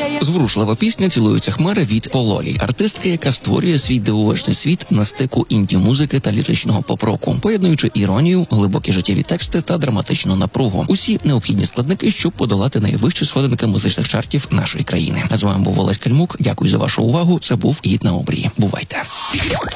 Зворушлива пісня «Цілуються хмари» від Пололі. Артистки, яка створює свій дивовижний світ на стику інді-музики та ліричного поп-року, поєднуючи іронію, глибокі життєві тексти та драматичну напругу. Усі необхідні складники, щоб подолати найвищі сходинки музичних чартів нашої країни. А з вами був Олесь Кальмук. Дякую за вашу увагу. Це був «Гід на обрії». Бувайте.